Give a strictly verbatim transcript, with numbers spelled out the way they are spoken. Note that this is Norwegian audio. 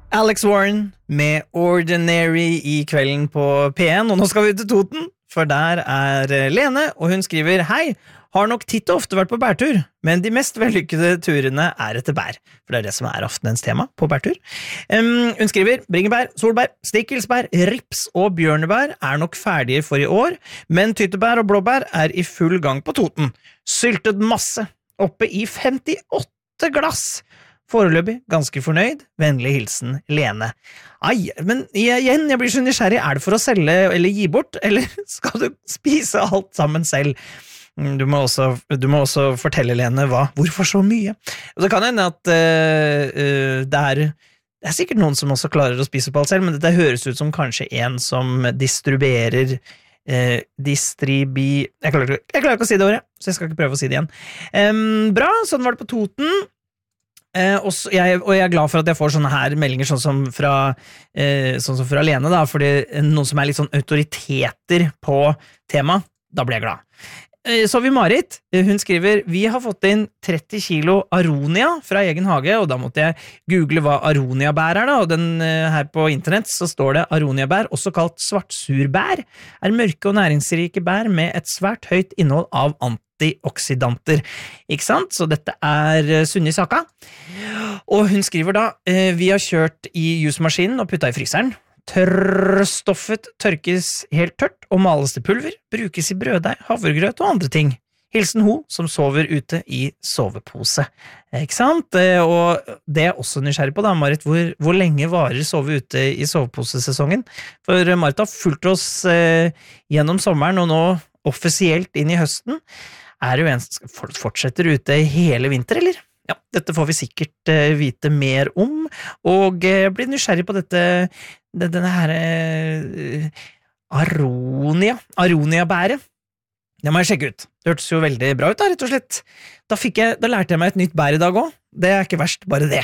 Alex Warren med Ordinary I kvelden på P en, og nå skal vi til Toten, for der er Lene, og hun skriver: Hei, har nok titt og ofte vært på bærtur, men de mest vellykkede turene er etter bær, for det er det som er aftenens tema på bærtur. Um, hun skriver: Bringebær, solbær, stikkelsbær, rips og bjørnebær er nok ferdige for i år, men tyttebær og blåbær er i full gang på Toten. Syltet masse, oppe i femtiåtte glass. Foreløpig ganske fornøyd, vennlig hilsen Lene. Ai, men igjen, jeg blir så nysgjerrig, er det for å selge eller gi bort, eller skal du spise alt sammen selv? Du må også, du må også fortelle Lene hva, hvorfor så mye? Og det kan hende at uh, uh, det, er, det er sikkert noen som også klarer å spise på alt selv, men dette høres ut som kanskje en som distribuerer uh, distribi... Jeg klarer, ikke, jeg klarer ikke å si det ordet, så jeg skal ikke prøve å si det igjen. Um, bra, sånn var det på Toten. Eh, og, så, jeg, og jeg er glad for at jeg får sånne her meldinger sånn som fra, eh, sånn som fra Lene da, fordi noen som er litt sånn autoriteter på tema, da blir jeg glad. Eh, så har vi Marit, hun skriver: Vi har fått inn tretti kilo aronia fra egen hage, og da måtte jeg google hva aroniabær er da, og den, eh, her på internett så står det: aroniabær, også kalt svartsurbær, er mørke og næringsrike bær med et svært høyt innhold av anti antioksidanter, ikke sant? Så dette er Sunni Saka. Og hun skriver da: Vi har kjørt i jusmaskinen og puttet i fryseren. Tørrstoffet tørkes helt tørt og males til pulver, brukes i brøddeig, havregrøt og andre ting. Hilsen ho som sover ute i sovepose. Ikke sant? Og det er også nysgjerrig på da, Marit, hvor, hvor lenge varer sove ute i soveposesesongen? For Marit har fulgt oss eh, gjennom sommeren og nå offisielt inn i høsten. Er det jo en som fortsetter ute hele vinter, eller? Ja, dette får vi sikkert uh, vite mer om, og uh, blir nysgjerrig på dette, det, denne her uh, aronia, aroniabæret. Det må jeg sjekke ut. Det hørtes jo veldig bra ut da, rett og slett. Da, fikk jeg, da lærte jeg meg et nytt bær i dag også. Det er ikke verst, bare det.